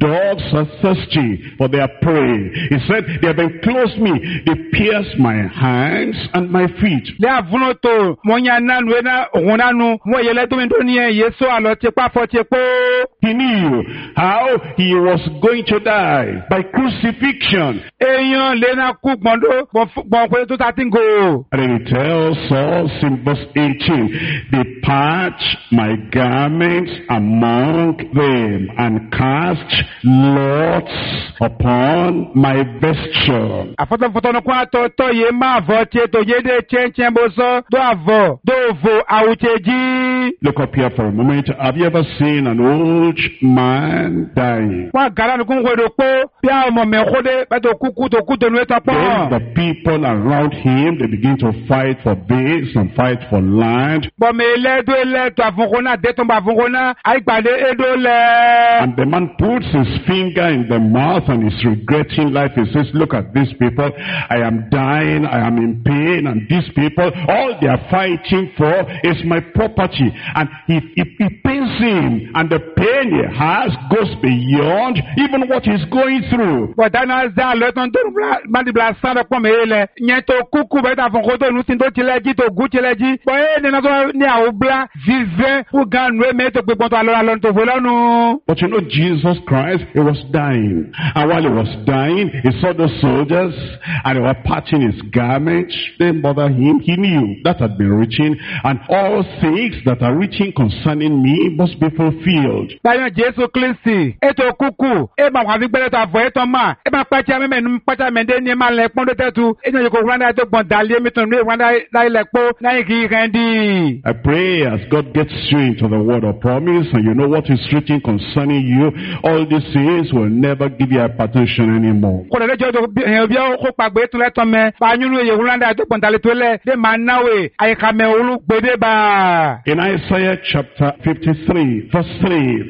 dogs are thirsty for their prey. He said, they have enclosed me. They pierced my hands and my feet. Le avunoto monyana nwena onanu moyele domindoni yeso alotepa fotepo. He knew how he was going to die by crucifixion. Eyan lena ku gbondo gbonpe to tatingo. And then he tells us in verse 18, they patch my garments among them and cast lots upon my vesture. Afoto no kwa to ye ma vote to ye de chen boso do avo do vo auteji. Look up here for a moment. Have you ever seen an old man dying? Wa gara no kungo do po bia mo me khode ba to kuku to kuto no eta po. Then the people around him, they begin to fight for this and fight for land. Bo me le do le to avongona de to ba avongona ai gbade edo le. And the man puts his finger in the mouth and is regretting life. He says, look at these people. I am dying. I am in pain. And these people, all they are fighting for is my property. And he pains him. And the pain he has goes beyond even what he's going through. But then as that leton to mandibla sara kwa mele nyeto kuku beta fonkoto nusindo chileji to guchileji bo ne na so ni aubla vive uganwe meto pe ponto alora to volanu. But you know, Jesus Christ, he was dying. And while he was dying, he saw the soldiers and they were patching his garments. They didn't bother him. He knew that had been written, and all things that are written concerning me must be fulfilled. Bayo Jesu Christi eto kuku e ma wa vigbele to avo eto ma e ma pacha me nu pacha me de ni ma le pon do tetu e no ko rwanda to gbon dalie mi ton rwanda lai le po na ki rendi. I pray as God gets you into the word of promise and you know what is written concerning you, all these things will never give you hypertension anymore. Ko le jo to bi o ko pagbe to le ton me ba nyunu ye rwanda to gbon dalie to le de ma nawe ai ka me olu gbede ba. In Isaiah chapter 53 verse 3,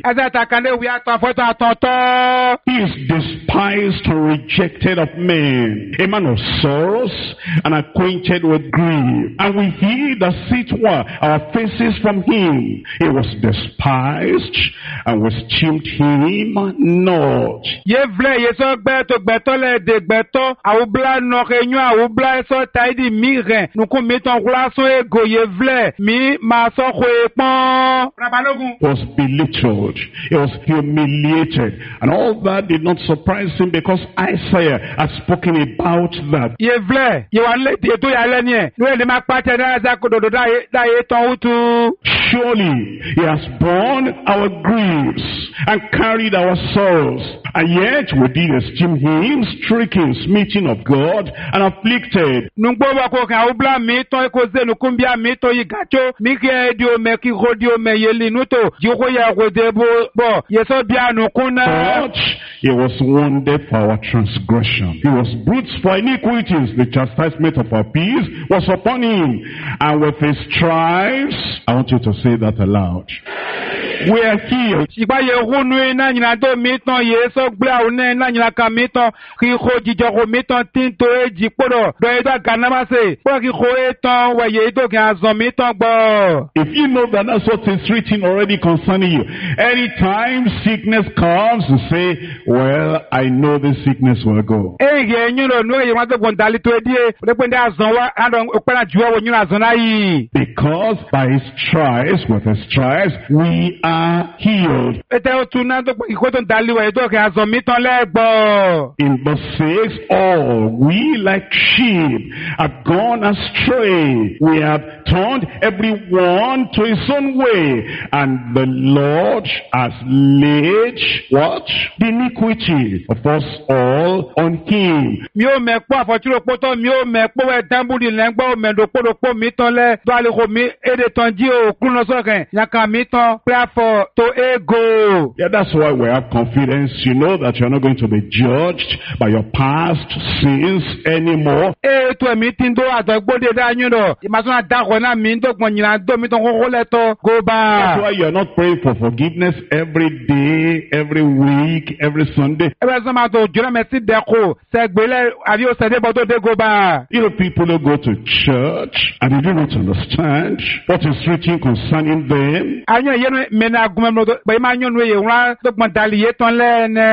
he is despised and rejected of men, a man of sorrows and acquainted with grief, and we hid as it were our faces from him. He was despised and we esteemed him not. Yevle yeso gbeto gbetole de gbeto awubla no renyu awubla so taidi mire nuku meton glaso ego yevle mi ma so khwepon rabalogun. Was belittled, he was humiliated, and all that did not surprise him because Isaiah had spoken about that. Yevle yewanle to yalenie no le ma pache na za kododo da ton utu. Surely he has borne our griefs and carried our sorrows, and yet we did esteem him stricken, smitten of God, and afflicted. Nungbo wako ka ubla mi ton ko ze nukumbia mi to yigacho mi ke dio me ki rodio me yeli nuto jiko ya rodebo bo yeso bia nukuna. But he was wounded for our transgression, he was bruised for iniquities. The chastisement of our peace was upon him, and with his stripes, I want you to say that aloud, we are healed. Siba ye runu na nyina do miton yeso gbla one na nyina ka miton ki ho jijo ko miton tinto e jipodo do e da ganama se po ki ho eton wa ye do ki azon miton gbo. If you know that that's what is written already concerning you, anytime sickness comes, you say, well, I know this sickness will go. E ye nyuno no ye wan to gondali to edie de pende azon wa andon opera juwa wo nyuna azon ayi. Because by his stripes, with his stripes, we are healed. In verse 6, all we like sheep have gone astray. We have turned everyone to his own way, and the Lord has laid what? The iniquity of us all on him. Yeah, that's why we have confidence. You know that you're not going to be judged by your past sins anymore. That's why you're not praying for forgiveness every day, every week, every Sunday. You know, people who go to church and they do not understand what is written concerning them.